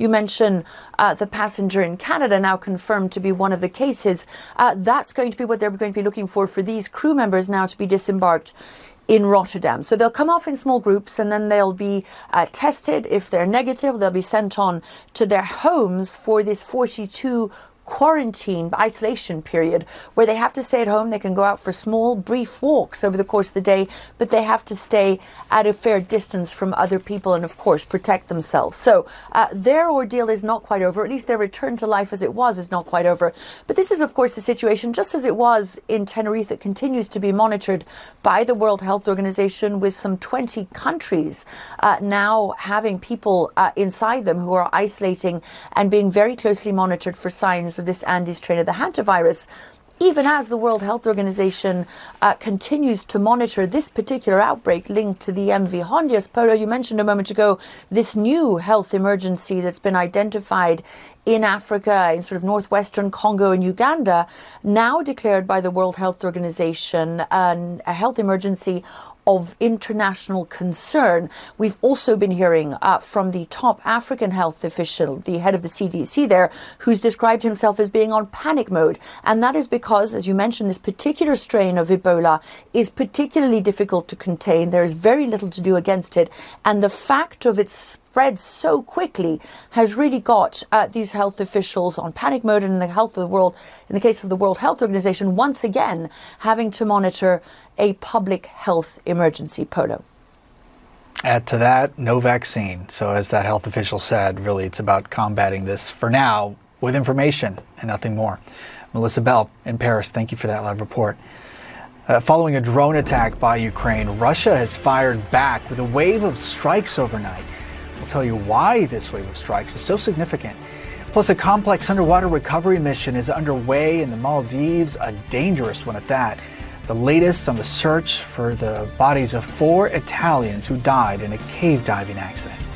You mentioned the passenger in Canada, now confirmed to be one of the cases. That's going to be what they're going to be looking for these crew members now to be disembarked in Rotterdam. So they'll come off in small groups and then they'll be tested. If they're negative, they'll be sent on to their homes for this 42 quarantine isolation period where they have to stay at home. They can go out for small brief walks over the course of the day, but they have to stay at a fair distance from other people and of course protect themselves. So their ordeal is not quite over, at least their return to life as it was is not quite over. But this is of course the situation just as it was in Tenerife that continues to be monitored by the World Health Organization, with some 20 countries now having people inside them who are isolating and being very closely monitored for signs of this Andes strain of the hantavirus, even as the World Health Organization continues to monitor this particular outbreak linked to the MV Hondias. Polo, you mentioned a moment ago this new health emergency that's been identified in Africa, in sort of northwestern Congo and Uganda, now declared by the World Health Organization a health emergency of international concern. We've also been hearing from the top African health official, the head of the CDC there, who's described himself as being on panic mode. And that is because, as you mentioned, this particular strain of Ebola is particularly difficult to contain. There is very little to do against it. And the fact of its spread so quickly has really got these health officials on panic mode, and in the health of the world, in the case of the World Health Organization, once again having to monitor a public health emergency. Polo. Add to that, no vaccine. So as that health official said, really it's about combating this for now with information and nothing more. Melissa Bell in Paris, thank you for that live report. Following a drone attack by Ukraine, Russia has fired back with a wave of strikes overnight. We'll tell you why this wave of strikes is so significant. Plus, a complex underwater recovery mission is underway in the Maldives, a dangerous one at that. The latest on the search for the bodies of 4 Italians who died in a cave diving accident.